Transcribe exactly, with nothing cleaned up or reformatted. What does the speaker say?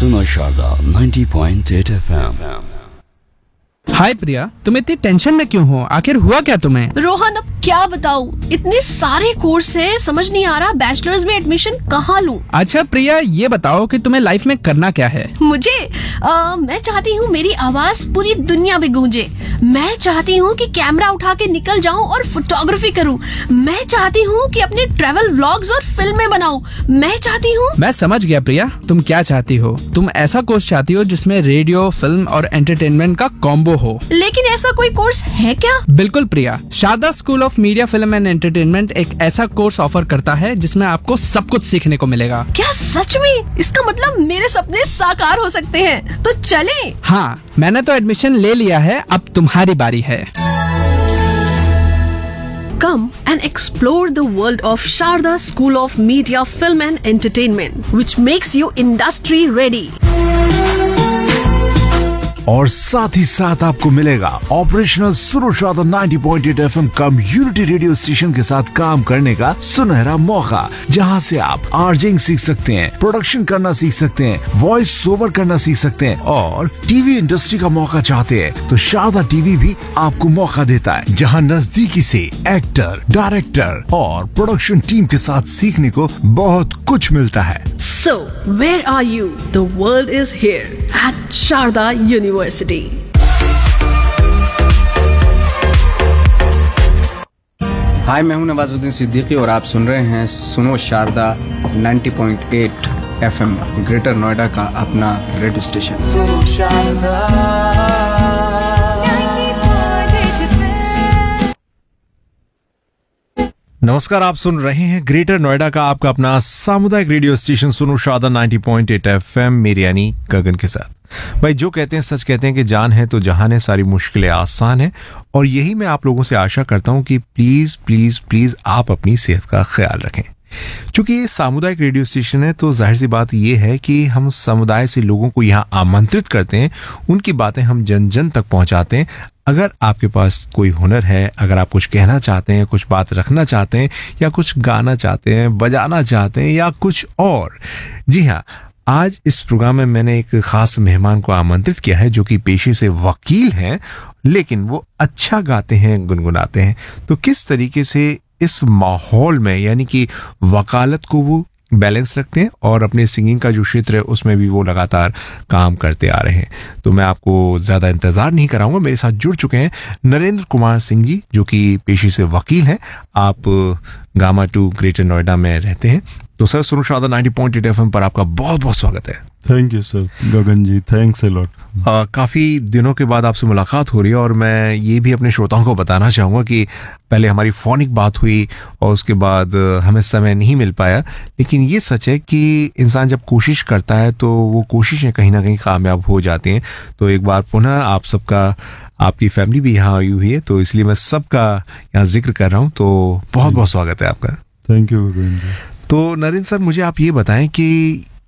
सुनो Sharda ninety point eight F M. हाय प्रिया, तुम इतनी टेंशन में क्यों हो? आखिर हुआ क्या तुम्हें? रोहन, अब क्या बताऊं, इतने सारे कोर्स है, समझ नहीं आ रहा बैचलर्स में एडमिशन कहाँ लूं। अच्छा प्रिया, ये बताओ कि तुम्हें लाइफ में करना क्या है? मुझे आ, मैं चाहती हूँ मेरी आवाज पूरी दुनिया में गूंजे। मैं चाहती हूँ कि कैमरा उठा के निकल जाऊँ और फोटोग्राफी करूँ। मैं चाहती हूँ कि अपने ट्रैवल व्लॉग्स और फिल्में बनाऊं। मैं चाहती हूँ। मैं समझ गया प्रिया, तुम क्या चाहती हो। तुम ऐसा कोर्स चाहती हो जिसमें रेडियो, फिल्म और एंटरटेनमेंट का कॉम्बो हो। लेकिन ऐसा कोई कोर्स है क्या? बिल्कुल प्रिया, Sharda school of media, film and entertainment एक ऐसा कोर्स ऑफर करता है जिसमें आपको सब कुछ सीखने को मिलेगा। क्या सच में? इसका मतलब मेरे सपने साकार हो सकते हैं, तो चलें। हाँ, मैंने तो एडमिशन ले लिया है, अब तुम्हारी बारी है। Come and explore the world of Sharda School of Media, Film and Entertainment, which makes you industry ready. और साथ ही साथ आपको मिलेगा ऑपरेशनल सुनो Sharda ninety point eight F M community radio station के साथ काम करने का सुनहरा मौका, जहां से आप आरजेइंग सीख सकते हैं, प्रोडक्शन करना सीख सकते हैं, वॉइस ओवर करना सीख सकते हैं और टीवी इंडस्ट्री का मौका चाहते हैं तो शारदा टीवी भी आपको मौका देता है, जहां नजदीकी से एक्टर, डायरेक्टर और प्रोडक्शन टीम के साथ सीखने को बहुत कुछ मिलता है। So, where are you? The world is here at Sharda University. हाय, मैं हूं नवाजुद्दीन सिद्दीकी और आप सुन रहे हैं सुनो Sharda ninety point eight FM, greater Noida का अपना रेडियो स्टेशन। सुनो शारदा। नमस्कार, आप सुन रहे हैं ग्रेटर नोएडा का आपका अपना सामुदायिक रेडियो स्टेशन सुनो Sharda ninety point eight FM, मेरे यानी गगन के साथ। भाई, जो कहते हैं सच कहते हैं कि जान है तो जहान है, सारी मुश्किलें आसान है। और यही मैं आप लोगों से आशा करता हूं कि प्लीज प्लीज प्लीज आप अपनी सेहत का ख्याल रखें। चूंकि ये सामुदायिक रेडियो स्टेशन है तो जाहिर सी बात ये है कि हम समुदाय से लोगों को यहाँ आमंत्रित करते हैं, उनकी बातें हम जन जन तक पहुंचाते हैं। अगर आपके पास कोई हुनर है, अगर आप कुछ कहना चाहते हैं, कुछ बात रखना चाहते हैं, या कुछ गाना चाहते हैं, बजाना चाहते हैं, या कुछ और, जी हाँ, आज इस प्रोग्राम में मैंने एक खास मेहमान को आमंत्रित किया है जो कि पेशे से वकील हैं, लेकिन वो अच्छा गाते हैं, गुनगुनाते हैं। तो किस तरीके से इस माहौल में, यानी कि वकालत को वो बैलेंस रखते हैं और अपने सिंगिंग का जो क्षेत्र है उसमें भी वो लगातार काम करते आ रहे हैं। तो मैं आपको ज़्यादा इंतज़ार नहीं कराऊंगा, मेरे साथ जुड़ चुके हैं नरेंद्र कुमार सिंह जी, जो कि पेशे से वकील हैं। आप गामा टू ग्रेटर नोएडा में रहते हैं। तो सर, सुनो Sharda ninety point eight FM पर आपका बहुत बहुत स्वागत है। Thank you sir, Gagan ji, thanks a lot. काफ़ी दिनों के बाद आपसे मुलाकात हो रही है और मैं ये भी अपने श्रोताओं को बताना चाहूँगा कि पहले हमारी फोनिक बात हुई और उसके बाद हमें समय नहीं मिल पाया, लेकिन ये सच है कि इंसान जब कोशिश करता है तो वो कोशिशें कहीं ना कहीं कामयाब हो जाती हैं। तो एक बार पुनः आप सबका, आपकी फैमिली भी यहाँ आई हुई है, तो इसलिए मैं सबका यहाँ जिक्र कर रहा हूँ। तो बहुत बहुत स्वागत है आपका। थैंक यू गगन जी। तो नरेंद्र सर, मुझे आप ये बताएं कि